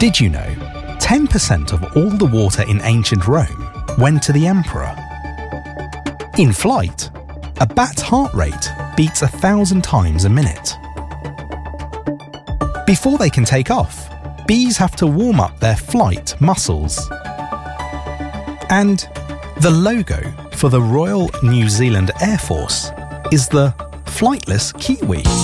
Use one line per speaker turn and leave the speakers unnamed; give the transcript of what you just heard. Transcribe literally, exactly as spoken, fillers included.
Did you know ten percent of all the water in ancient Rome went to the emperor? In flight, a bat's heart rate beats a thousand times a minute. Before they can take off, bees have to warm up their flight muscles. And the logo for the Royal New Zealand Air Force is the flightless kiwi.